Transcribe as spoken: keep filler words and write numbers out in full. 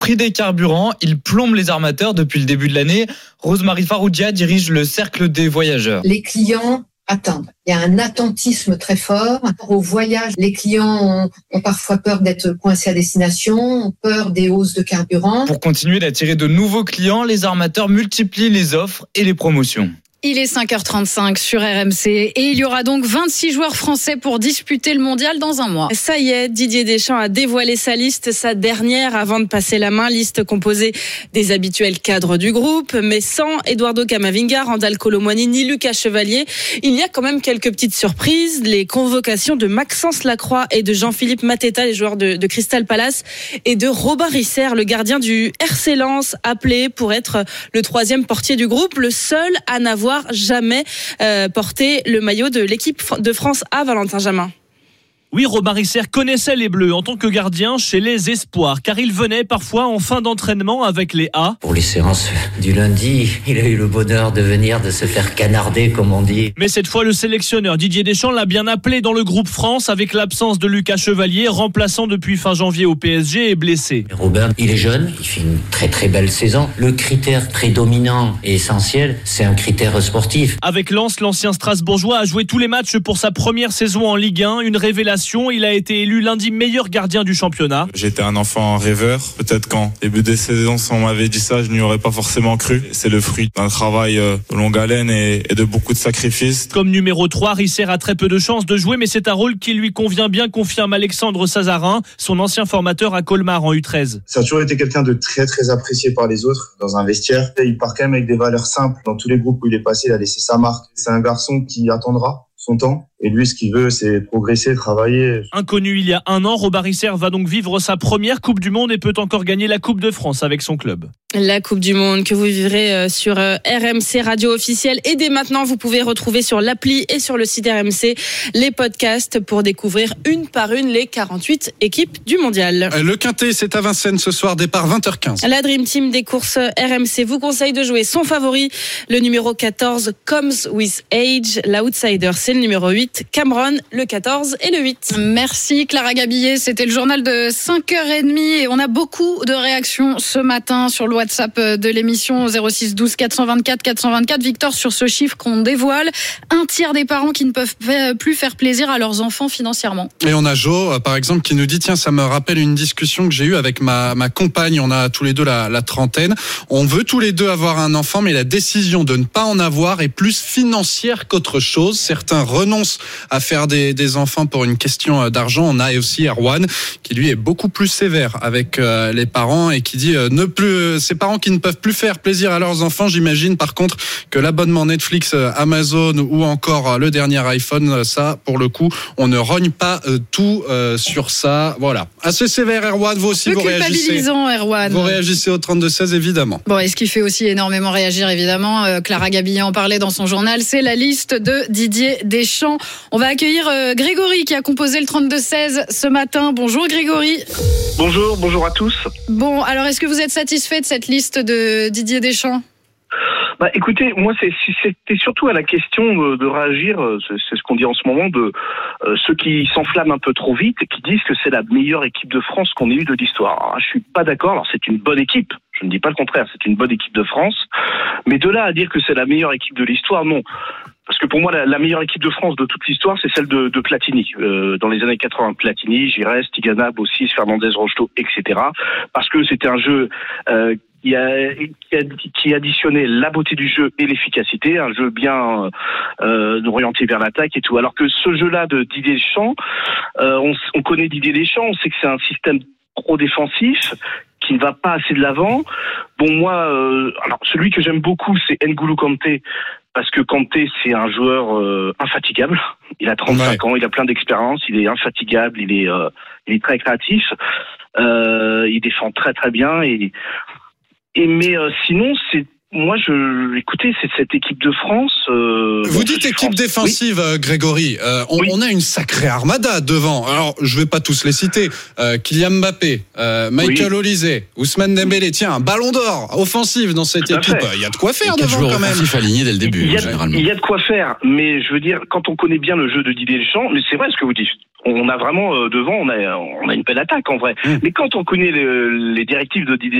Prix des carburants, il plombe les armateurs depuis le début de l'année. Rosemary Faroudia dirige le cercle des voyageurs. Les clients attendent. Il y a un attentisme très fort. Au voyage, les clients ont, ont parfois peur d'être coincés à destination, ont peur des hausses de carburant. Pour continuer d'attirer de nouveaux clients, les armateurs multiplient les offres et les promotions. Il est cinq heures trente-cinq sur R M C et il y aura donc vingt-six joueurs français pour disputer le mondial dans un mois. Ça y est, Didier Deschamps a dévoilé sa liste, sa dernière avant de passer la main. Liste composée des habituels cadres du groupe, mais sans Eduardo Camavinga, Randal Kolo Muani ni Lucas Chevalier. Il y a quand même quelques petites surprises. Les convocations de Maxence Lacroix et de Jean-Philippe Mateta, les joueurs de, de Crystal Palace, et de Robin Risser, le gardien du R C Lens, appelé pour être le troisième portier du groupe, le seul à n'avoir jamais euh, porté le maillot de l'équipe de France A, Valentin Jamin. Oui, Robin Risser connaissait les Bleus en tant que gardien chez les Espoirs, car il venait parfois en fin d'entraînement avec les A. Pour les séances du lundi, il a eu le bonheur de venir, de se faire canarder, comme on dit. Mais cette fois, le sélectionneur Didier Deschamps l'a bien appelé dans le groupe France avec l'absence de Lucas Chevalier, remplaçant depuis fin janvier au P S G et blessé. Robin, il est jeune, il fait une très très belle saison. Le critère prédominant et essentiel, c'est un critère sportif. Avec Lens, l'ancien Strasbourgeois a joué tous les matchs pour sa première saison en Ligue un, une révélation. Il a été élu lundi meilleur gardien du championnat. J'étais un enfant rêveur. Peut-être qu'en début de saison, si on m'avait dit ça, je n'y aurais pas forcément cru. C'est le fruit d'un travail de longue haleine et de beaucoup de sacrifices. Comme numéro trois, Risser a très peu de chances de jouer, mais c'est un rôle qui lui convient bien, confirme Alexandre Sazarin, son ancien formateur à Colmar en U treize. Ça a toujours été quelqu'un de très très apprécié par les autres dans un vestiaire. Il part quand même avec des valeurs simples. Dans tous les groupes où il est passé, il a laissé sa marque. C'est un garçon qui attendra son temps. Et lui, ce qu'il veut, c'est progresser, travailler. Inconnu il y a un an, Robin Risser va donc vivre sa première Coupe du Monde et peut encore gagner la Coupe de France avec son club. La Coupe du Monde que vous vivrez sur R M C Radio officielle. Et dès maintenant, vous pouvez retrouver sur l'appli et sur le site R M C les podcasts pour découvrir une par une les quarante-huit équipes du mondial. Le Quintet, c'est à Vincennes ce soir, départ vingt heures quinze. La Dream Team des courses R M C vous conseille de jouer son favori, le numéro quatorze, Comes With Age. L'outsider, c'est le numéro huit, Cameron, le quatorze et le huit. Merci Clara Gabillet, c'était le journal de cinq heures trente et on a beaucoup de réactions ce matin sur le WhatsApp de l'émission zéro six douze quatre cent vingt-quatre quatre cent vingt-quatre. Victor, sur ce chiffre qu'on dévoile, un tiers des parents qui ne peuvent plus faire plaisir à leurs enfants financièrement. Et on a Jo, par exemple, qui nous dit, tiens, ça me rappelle une discussion que j'ai eue avec ma, ma compagne, on a tous les deux la, la trentaine, on veut tous les deux avoir un enfant, mais la décision de ne pas en avoir est plus financière qu'autre chose. Certains renoncent à faire des, des enfants pour une question d'argent. On a aussi Erwan, qui lui est beaucoup plus sévère avec euh, les parents et qui dit, euh, ne plus, ces parents qui ne peuvent plus faire plaisir à leurs enfants, j'imagine par contre que l'abonnement Netflix, Amazon ou encore le dernier iPhone, ça pour le coup on ne rogne pas euh, tout euh, sur ça. Voilà, assez sévère Erwan, vous aussi vous réagissez. Erwan. Vous réagissez au trente-deux seize évidemment. Bon, et ce qui fait aussi énormément réagir évidemment, euh, Clara Gabillet en parlait dans son journal, c'est la liste de Didier Deschamps. On va accueillir euh, Grégory qui a composé le trente-deux seize ce matin. Bonjour Grégory. Bonjour, bonjour à tous. Bon, alors est-ce que vous êtes satisfait de cette liste de Didier Deschamps ? Bah, écoutez, moi c'est, c'était surtout à la question de, de réagir, c'est, c'est ce qu'on dit en ce moment, de euh, ceux qui s'enflamment un peu trop vite et qui disent que c'est la meilleure équipe de France qu'on ait eue de l'histoire. Alors, je suis pas d'accord, alors c'est une bonne équipe, je ne dis pas le contraire, c'est une bonne équipe de France, mais de là à dire que c'est la meilleure équipe de l'histoire, non. Parce que pour moi, la, la meilleure équipe de France de toute l'histoire, c'est celle de, de Platini. Euh, dans les années quatre-vingts, Platini, Giresse, Tigana, Bossis, Fernandez, Rocheteau, et cetera. Parce que c'était un jeu euh, qui, a, qui, a, qui additionnait la beauté du jeu et l'efficacité, un jeu bien euh, orienté vers l'attaque et tout. Alors que ce jeu-là de Didier Deschamps, euh, on, on connaît Didier Deschamps, on sait que c'est un système trop défensif, qui ne va pas assez de l'avant. Bon, moi, euh, alors celui que j'aime beaucoup, c'est N'Golo Kanté, parce que Kanté, c'est un joueur euh, infatigable. Il a trente-cinq ouais. ans, il a plein d'expérience, il est infatigable, il est, euh, il est très créatif, euh, il défend très très bien. Et, et mais euh, sinon, c'est moi, je, écoutez, c'est cette équipe de France. Euh, Vous bon, dites équipe France. défensive, oui. Grégory. Euh, on, oui. on a une sacrée armada devant. Alors, je vais pas tous les citer. Euh, Kylian Mbappé, euh, Michael oui. Olise, Ousmane Dembélé. Tiens, un ballon d'or offensif dans cette équipe. Il y a de quoi faire devant quand même. Aligné dès le début. Il y, a, généralement. il y a de quoi faire, mais je veux dire, quand on connaît bien le jeu de Didier Deschamps, mais c'est vrai ce que vous dites. On a vraiment euh, devant, on a, on a une belle attaque en vrai. Mmh. Mais quand on connaît le, les directives de Didier